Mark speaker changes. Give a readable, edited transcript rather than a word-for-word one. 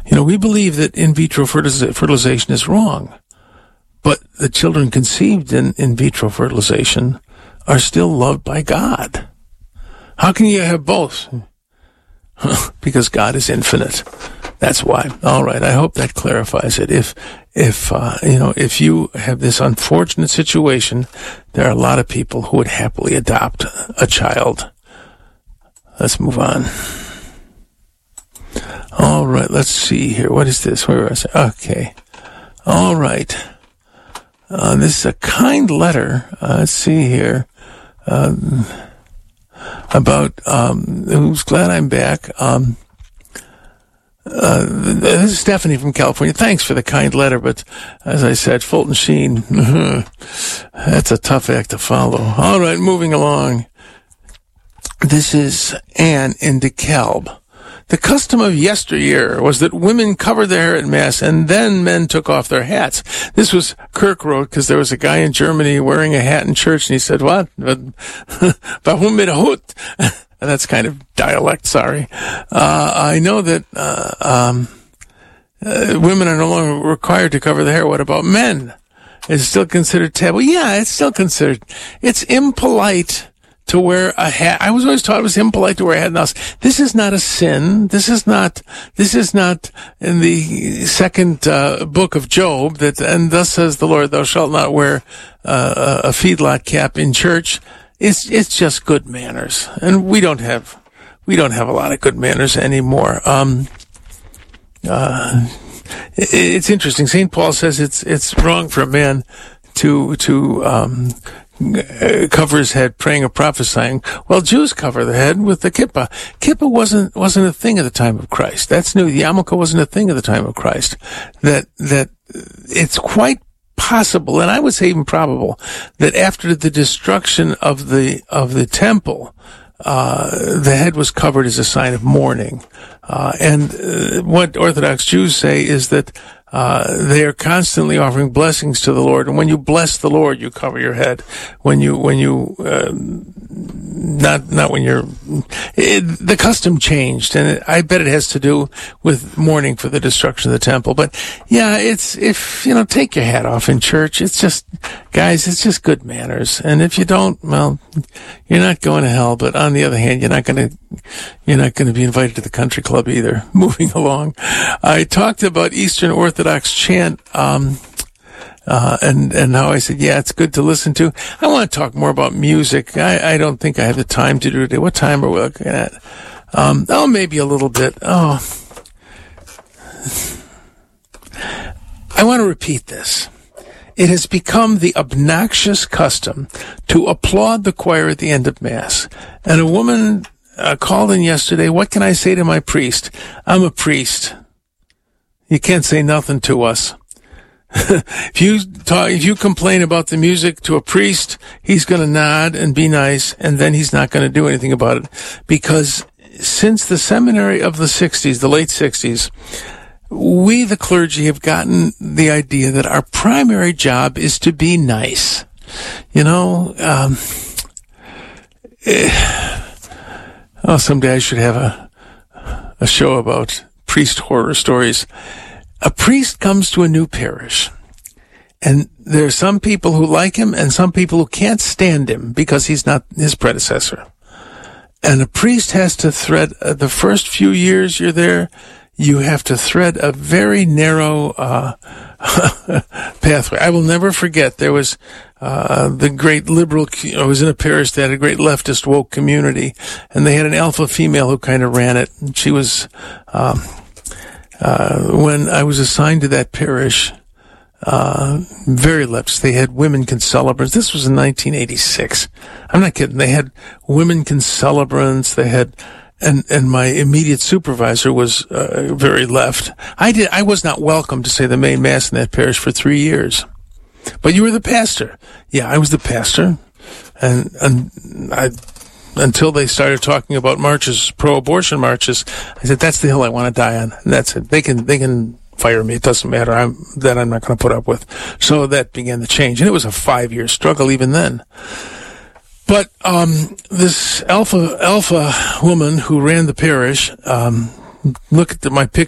Speaker 1: We believe that in vitro fertilization is wrong, but the children conceived in vitro fertilization are still loved by God. How can you have both? Because God is infinite. That's why. All right. I hope that clarifies it. If you have this unfortunate situation, there are a lot of people who would happily adopt a child. Let's move on. All right. Let's see here. What is this? Where was I? Okay. All right. This is a kind letter. Let's see here. About who's glad I'm back. This is Stephanie from California. Thanks for the kind letter, but as I said, Fulton Sheen, that's a tough act to follow. All right, moving along. This is Anne in DeKalb. The custom of yesteryear was that women covered their hair at Mass, and then men took off their hats. This was Kirk wrote, because there was a guy in Germany wearing a hat in church, and he said, what? Warum mit Hut? And that's kind of dialect, sorry. I know that women are no longer required to cover their hair. What about men? Is it still considered taboo? Yeah, it's still considered. It's impolite to wear a hat. I was always taught it was impolite to wear a hat. Now, this is not a sin. This is not in the second book of Job and thus says the Lord, thou shalt not wear a feedlot cap in church. It's just good manners. And we don't have a lot of good manners anymore. It's interesting. St. Paul says it's wrong for a man to cover his head praying or prophesying. Well, Jews cover their head with the kippah. Kippah wasn't a thing at the time of Christ. That's new. The yarmulke wasn't a thing at the time of Christ. That it's quite possible, and I would say even probable, that after the destruction of the temple, the head was covered as a sign of mourning. And what Orthodox Jews say is that they are constantly offering blessings to the Lord, and when you bless the Lord, you cover your head. The custom changed, and I bet it has to do with mourning for the destruction of the temple. But yeah, take your hat off in church. It's just, guys, it's just good manners. And if you don't, well, you're not going to hell. But on the other hand, you're not going to be invited to the country club either. Moving along, I talked about Eastern Orthodox chant, and how I said, yeah, it's good to listen to. I want to talk more about music. I don't think I have the time to do it today. What time are we looking at? Maybe a little bit. I want to repeat this. It has become the obnoxious custom to applaud the choir at the end of Mass. And a woman called in yesterday, what can I say to my priest? I'm a priest. You can't say nothing to us. If you complain about the music to a priest, he's going to nod and be nice, and then he's not going to do anything about it. Because since the seminary of the 60s, the late 60s, we, the clergy, have gotten the idea that our primary job is to be nice. Someday I should have a show about priest horror stories. A priest comes to a new parish, and there are some people who like him and some people who can't stand him because he's not his predecessor. And a priest has to thread, the first few years you're there, you have to thread a very narrow pathway. I will never forget, there was the great liberal, I was in a parish that had a great leftist woke community, and they had an alpha female who kind of ran it. And she was, when I was assigned to that parish, very leftist. They had women concelebrants. This was in 1986. I'm not kidding. They had women concelebrants. They had, and my immediate supervisor was very left. I was not welcome to say the main mass in that parish for 3 years. But you were the pastor. Yeah, I was the pastor, and until they started talking about marches, pro-abortion marches, I said, that's the hill I want to die on. And that's it. They can fire me. It doesn't matter. I'm not going to put up with. So that began to change. And it was a 5-year struggle even then. But, this alpha woman who ran the parish, look at my picture.